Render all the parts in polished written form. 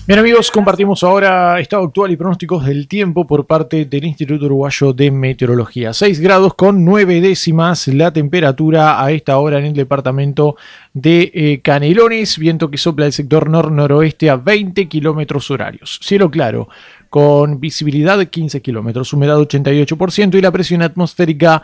Bien amigos, compartimos ahora estado actual y pronósticos del tiempo por parte del Instituto Uruguayo de Meteorología. 6 grados con 9 décimas la temperatura a esta hora en el departamento de Canelones. Viento que sopla del sector nor-noroeste a 20 kilómetros horarios. Cielo claro con visibilidad de 15 kilómetros, humedad 88% y la presión atmosférica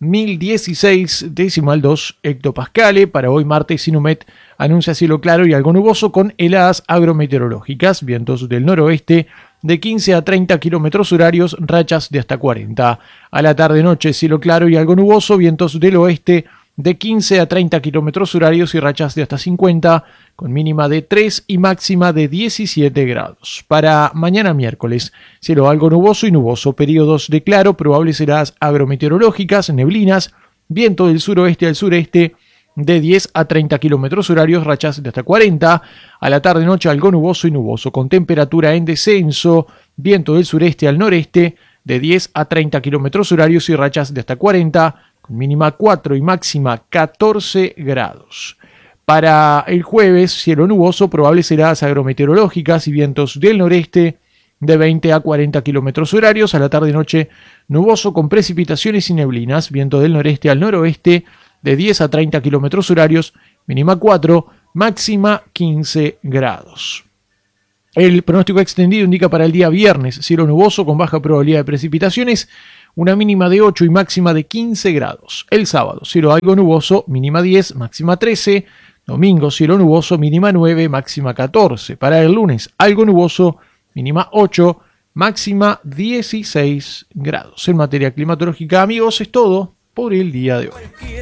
1016,2 hectopascales. Para hoy martes, Sinumet anuncia cielo claro y algo nuboso con heladas agrometeorológicas, vientos del noroeste de 15 a 30 kilómetros horarios, rachas de hasta 40. A la tarde-noche, cielo claro y algo nuboso, vientos del oeste de 15 a 30 kilómetros horarios y rachas de hasta 50, con mínima de 3 y máxima de 17 grados. Para mañana miércoles, cielo algo nuboso y nuboso, periodos de claro, probables heladas agrometeorológicas, neblinas, viento del suroeste al sureste de 10 a 30 kilómetros horarios, rachas de hasta 40. A la tarde-noche algo nuboso y nuboso, con temperatura en descenso, viento del sureste al noreste de 10 a 30 kilómetros horarios y rachas de hasta 40, con mínima 4 y máxima 14 grados. Para el jueves, cielo nuboso, probables heladas agrometeorológicas y vientos del noreste de 20 a 40 kilómetros horarios. A la tarde-noche nuboso con precipitaciones y neblinas, viento del noreste al noroeste de 10 a 30 kilómetros horarios, mínima 4, máxima 15 grados. El pronóstico extendido indica para el día viernes, cielo nuboso con baja probabilidad de precipitaciones, una mínima de 8 y máxima de 15 grados. El sábado, cielo algo nuboso, mínima 10, máxima 13. Domingo, cielo nuboso, mínima 9, máxima 14. Para el lunes, algo nuboso, mínima 8, máxima 16 grados. En materia climatológica, amigos, es todo por el día de hoy.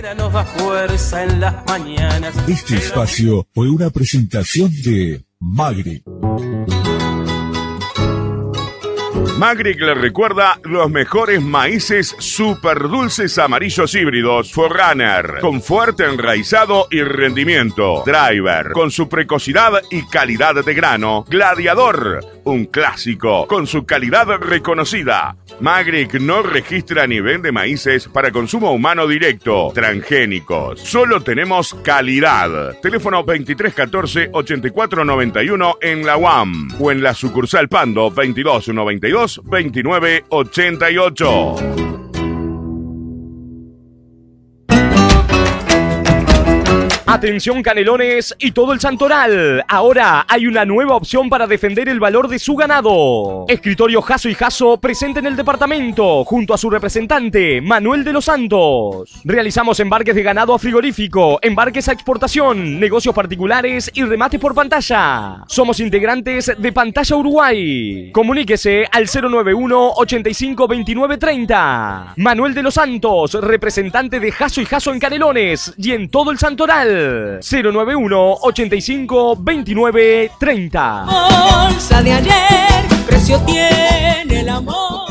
Este espacio fue una presentación de Magri. Magric le recuerda los mejores maíces super dulces amarillos híbridos Forerunner, con fuerte enraizado y rendimiento. Driver, con su precocidad y calidad de grano. Gladiador, un clásico, con su calidad reconocida. Magric no registra ni vende maíces para consumo humano directo, transgénicos. Solo tenemos calidad. Teléfono 2314-8491 en la UAM o en la sucursal Pando 2292-2988. Atención Canelones y todo el Santoral. Ahora hay una nueva opción para defender el valor de su ganado. Escritorio Jasso y Jasso presente en el departamento junto a su representante Manuel de los Santos. Realizamos embarques de ganado a frigorífico, embarques a exportación, negocios particulares y remate por pantalla. Somos integrantes de Pantalla Uruguay. Comuníquese al 091-852930. Manuel de los Santos, representante de Jasso y Jasso en Canelones y en todo el Santoral. 091-852930. Bolsa de ayer, precio tiene el amor.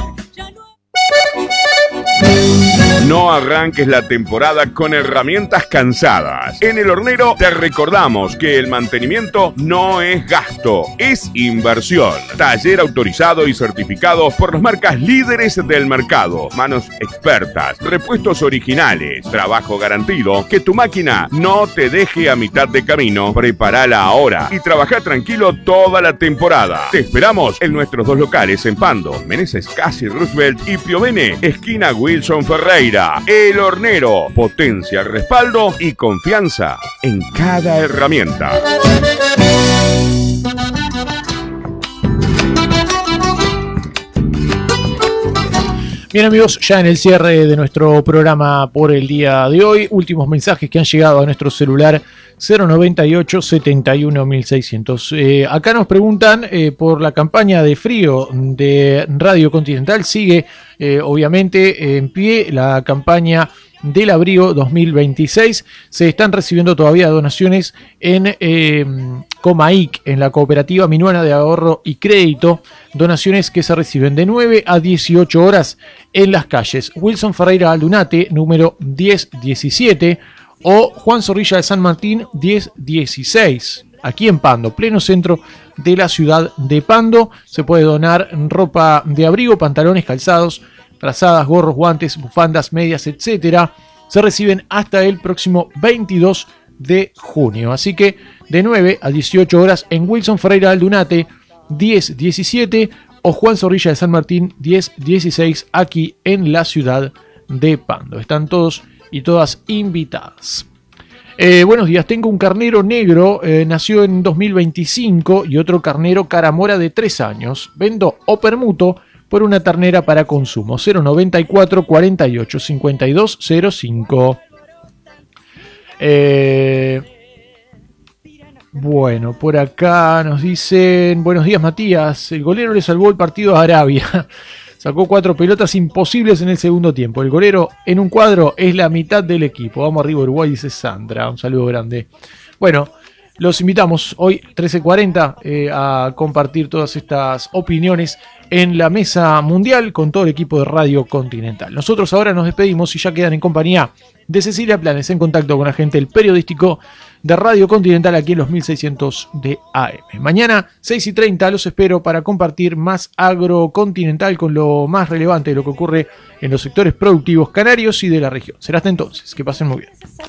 No arranques la temporada con herramientas cansadas. En El Hornero te recordamos que el mantenimiento no es gasto, es inversión. Taller autorizado y certificado por las marcas líderes del mercado. Manos expertas, repuestos originales, trabajo garantido. Que tu máquina no te deje a mitad de camino. Prepárala ahora y trabaja tranquilo toda la temporada. Te esperamos en nuestros dos locales en Pando, Meneses Casi Roosevelt y Piovene, esquina Wilson Ferreira. El Hornero, potencia, respaldo y confianza en cada herramienta. Bien amigos, ya en el cierre de nuestro programa por el día de hoy, últimos mensajes que han llegado a nuestro celular 098 71 1600. Acá nos preguntan por la campaña de frío de Radio Continental. Sigue obviamente en pie la campaña del abrigo 2026. Se están recibiendo todavía donaciones en Comaic, en la Cooperativa Minuana de Ahorro y Crédito, donaciones que se reciben de 9 a 18 horas en las calles Wilson Ferreira Aldunate, número 1017, o Juan Zorrilla de San Martín, 1016, aquí en Pando, pleno centro de la ciudad de Pando. Se puede donar ropa de abrigo, pantalones, calzados, frazadas, gorros, guantes, bufandas, medias, etcétera. Se reciben hasta el próximo 22 de junio. Así que de 9 a 18 horas en Wilson Ferreira Aldunate, 10-17 o Juan Zorrilla de San Martín 10-16 aquí en la ciudad de Pando. Están todos y todas invitadas. Buenos días, tengo un carnero negro, nació en 2025 y otro carnero caramora de 3 años. Vendo o permuto por una ternera para consumo. 094 48 52 05. Bueno, por acá nos dicen: buenos días, Matías. El golero le salvó el partido a Arabia. Sacó 4 pelotas imposibles en el segundo tiempo. El golero en un cuadro es la mitad del equipo. Vamos arriba, Uruguay, dice Sandra. Un saludo grande. Bueno, los invitamos hoy 13:40 a compartir todas estas opiniones en la mesa mundial con todo el equipo de Radio Continental. Nosotros ahora nos despedimos y ya quedan en compañía de Cecilia Planes, en contacto con la gente del periodístico de Radio Continental aquí en los 1600 de AM. Mañana 6:30 los espero para compartir más agrocontinental con lo más relevante de lo que ocurre en los sectores productivos canarios y de la región. Será hasta entonces, que pasen muy bien.